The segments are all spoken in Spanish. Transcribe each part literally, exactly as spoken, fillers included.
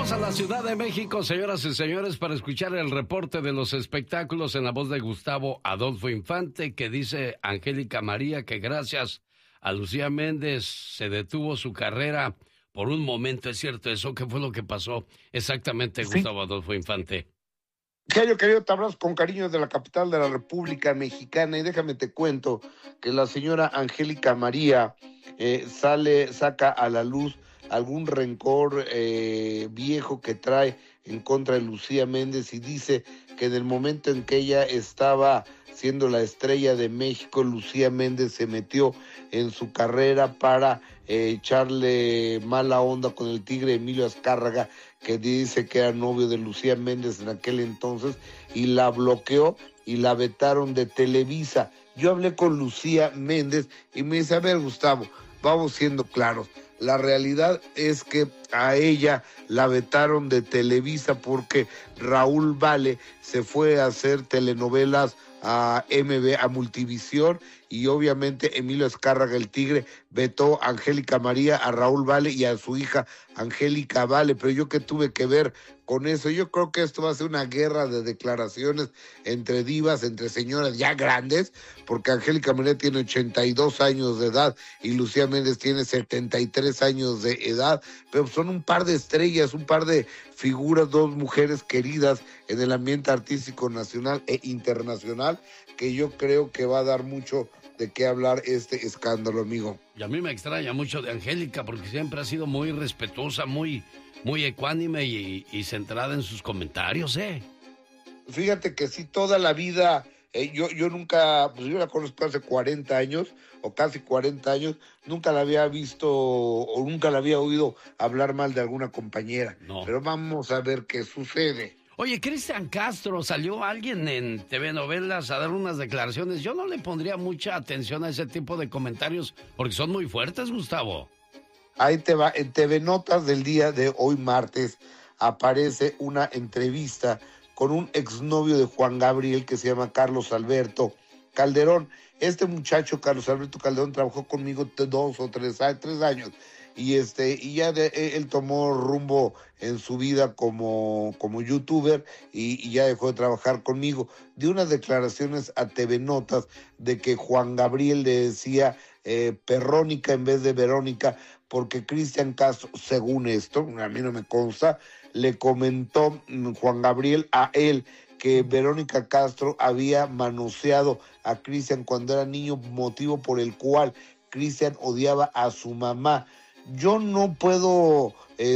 Vamos a la Ciudad de México, señoras y señores, para escuchar el reporte de los espectáculos en la voz de Gustavo Adolfo Infante, que dice Angélica María que gracias a Lucía Méndez se detuvo su carrera por un momento. ¿Es cierto eso? ¿Qué fue lo que pasó exactamente, Sí. Gustavo Adolfo Infante? Genio querido, te abrazo con cariño de la capital de la República Mexicana y déjame te cuento que la señora Angélica María eh, sale, saca a la luz algún rencor eh, viejo que trae en contra de Lucía Méndez y dice que en el momento en que ella estaba siendo la estrella de México, Lucía Méndez se metió en su carrera para eh, echarle mala onda con el tigre Emilio Azcárraga, que dice que era novio de Lucía Méndez en aquel entonces, y la bloqueó y la vetaron de Televisa. Yo hablé con Lucía Méndez y me dice, a ver, Gustavo, vamos siendo claros, la realidad es que a ella la vetaron de Televisa porque Raúl Vale se fue a hacer telenovelas a M B, a Multivisión, y obviamente Emilio Azcárraga, el tigre, vetó a Angélica María, a Raúl Vale y a su hija Angélica Vale. Pero yo qué tuve que ver con eso. Yo creo que esto va a ser una guerra de declaraciones entre divas, entre señoras ya grandes, porque Angélica María tiene ochenta y dos años de edad y Lucía Méndez tiene setenta y tres años de edad, pero son un par de estrellas, un par de figuras, dos mujeres queridas en el ambiente artístico nacional e internacional, que yo creo que va a dar mucho de qué hablar este escándalo, amigo. Y a mí me extraña mucho de Angélica porque siempre ha sido muy respetuosa, muy, muy ecuánime y, y centrada en sus comentarios, ¿eh? Fíjate que sí, toda la vida, eh, yo, yo nunca, pues yo la conozco hace cuarenta años, o casi cuarenta años, nunca la había visto o nunca la había oído hablar mal de alguna compañera. No. Pero vamos a ver qué sucede. Oye, Cristian Castro, salió alguien en T V Novelas a dar unas declaraciones. Yo no le pondría mucha atención a ese tipo de comentarios porque son muy fuertes, Gustavo. Ahí te va, en T V Notas del día de hoy martes aparece una entrevista con un exnovio de Juan Gabriel que se llama Carlos Alberto Calderón. Este muchacho, Carlos Alberto Calderón, trabajó conmigo dos o tres, tres años. Y este y ya de, él tomó rumbo en su vida como, como youtuber y, y ya dejó de trabajar conmigo. Dio unas declaraciones a T V Notas de que Juan Gabriel le decía eh, Perrónica en vez de Verónica, porque Cristian Castro, según esto, a mí no me consta, le comentó Juan Gabriel a él que Verónica Castro había manoseado a Cristian cuando era niño, motivo por el cual Cristian odiaba a su mamá. Yo no puedo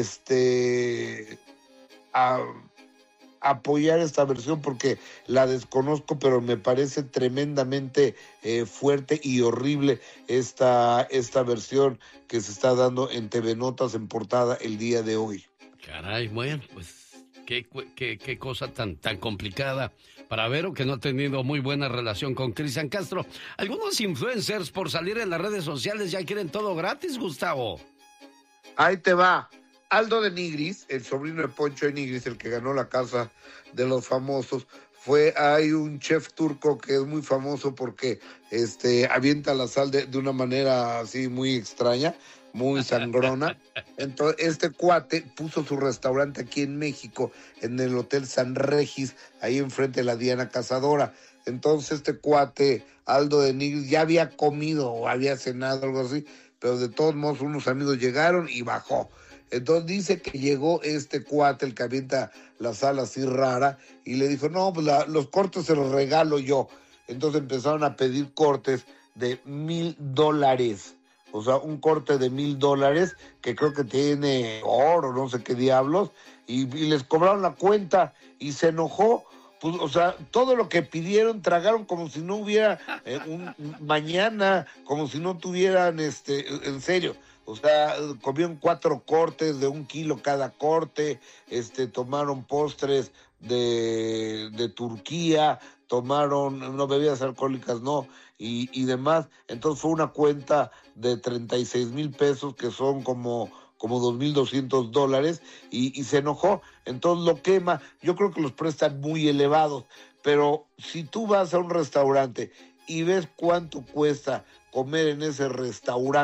este a, apoyar esta versión porque la desconozco, pero me parece tremendamente eh, fuerte y horrible esta, esta versión que se está dando en T V Notas en portada el día de hoy. Caray, bueno, pues qué, qué, qué cosa tan, tan complicada para Vero, que no ha tenido muy buena relación con Cristian Castro. Algunos influencers por salir en las redes sociales ya quieren todo gratis, Gustavo. Ahí te va. Aldo de Nigris, el sobrino de Poncho de Nigris, el que ganó la Casa de los Famosos, fue, hay un chef turco que es muy famoso porque este, avienta la sal de, de una manera así muy extraña, muy sangrona. Entonces, este cuate puso su restaurante aquí en México, en el Hotel San Regis, ahí enfrente de la Diana Cazadora. Entonces, este cuate, Aldo de Nigris, ya había comido o había cenado, algo así, pero de todos modos unos amigos llegaron y bajó. Entonces dice que llegó este cuate, el que avienta la sal así rara, y le dijo, no, pues la, los cortes se los regalo yo. Entonces empezaron a pedir cortes de mil dólares. O sea, un corte de mil dólares, que creo que tiene oro, no sé qué diablos, y, y les cobraron la cuenta, y se enojó. Pues, o sea, todo lo que pidieron, tragaron como si no hubiera eh, un, un mañana, como si no tuvieran, este, en serio. O sea, comieron cuatro cortes de un kilo cada corte, este, tomaron postres de, de Turquía, tomaron, no bebidas alcohólicas, no, y, y demás. Entonces fue una cuenta de treinta y seis mil pesos, que son como, como dos mil doscientos dólares, y, y se enojó. Entonces lo quema. Yo creo que los prestan muy elevados, pero si tú vas a un restaurante y ves cuánto cuesta comer en ese restaurante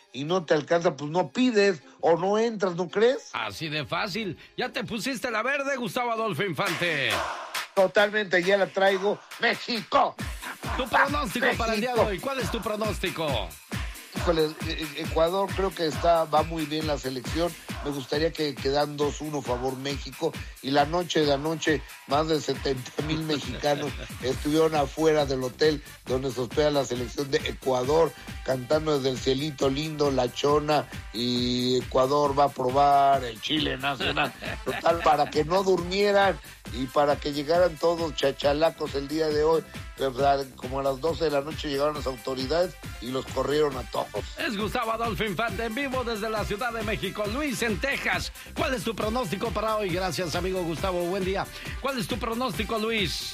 y no te alcanza, pues no pides o no entras, ¿no crees? Así de fácil. Ya te pusiste la verde, Gustavo Adolfo Infante. Totalmente, ya la traigo. ¡México! Tu pronóstico ¡México! para el día de hoy. ¿Cuál es tu pronóstico? Híjole, Ecuador creo que está va muy bien la selección. Me gustaría que quedan dos uno favor México. Y la noche de anoche, más de setenta mil mexicanos estuvieron afuera del hotel donde se hospeda la selección de Ecuador, cantando desde el cielito lindo, La Chona, y Ecuador va a probar el Chile nacional. Total, para que no durmieran y para que llegaran todos chachalacos el día de hoy. Como a las doce de la noche llegaron las autoridades y los corrieron a todos. Es Gustavo Adolfo Infante en vivo desde la Ciudad de México. Luis, en Texas, ¿cuál es tu pronóstico para hoy? Gracias, amigo Gustavo, buen día. ¿Cuál es tu pronóstico, Luis?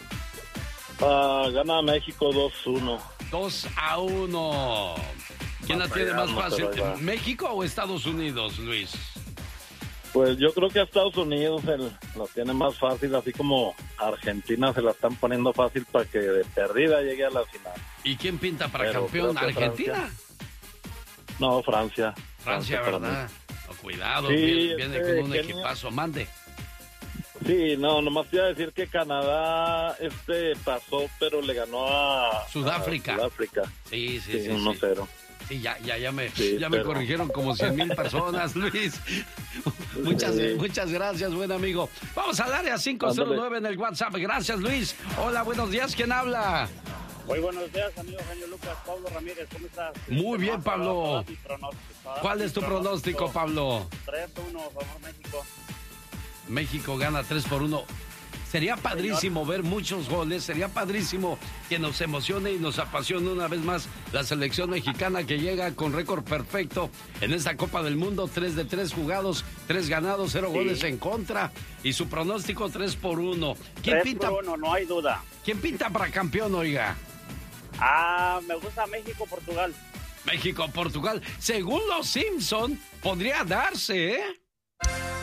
Uh, gana México dos uno. dos a uno. ¿Quién la tiene más fácil? ¿México o Estados Unidos, Luis? Pues yo creo que a Estados Unidos el, lo tiene más fácil, así como Argentina se la están poniendo fácil para que de perdida llegue a la final. ¿Y quién pinta para Pero campeón? ¿Argentina? Francia. No, Francia. Francia, Francia ¿verdad? No, cuidado, sí, viene, viene este, con un Kenia. equipazo, mande. Sí, no, nomás te iba a decir que Canadá este pasó, pero le ganó a Sudáfrica. A Sudáfrica. Sí, sí, Sí, sí. uno cero. Sí, ya, ya, ya me, Sí, ya me pero... corrigieron como cien mil personas, Luis. Muchas, Sí. muchas gracias, buen amigo. Vamos al área cinco cero nueve en el WhatsApp. Gracias, Luis. Hola, buenos días. ¿Quién habla? Muy buenos días, amigo Genio Lucas. Pablo Ramírez, ¿cómo estás? Muy bien, Pablo. ¿Cuál es tu pronóstico, Pablo? tres uno, favor México. México gana tres por uno. Sería padrísimo ver muchos goles, sería padrísimo que nos emocione y nos apasione una vez más la selección mexicana que llega con récord perfecto en esta Copa del Mundo, tres de tres jugados, tres ganados, cero Sí. goles en contra y su pronóstico tres por uno. ¿Quién tres pinta, por uno, no hay duda. ¿Quién pinta para campeón, oiga? Ah, me gusta México-Portugal. México, Portugal. Según los Simpson, podría darse, ¿eh?